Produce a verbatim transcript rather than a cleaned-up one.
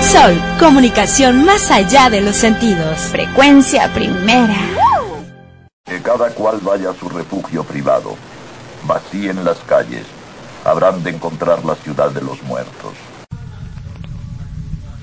Sol, comunicación más allá de los sentidos. Frecuencia primera. Que cada cual vaya a su refugio privado. Vacíen las calles. Habrán de encontrar la ciudad de los muertos.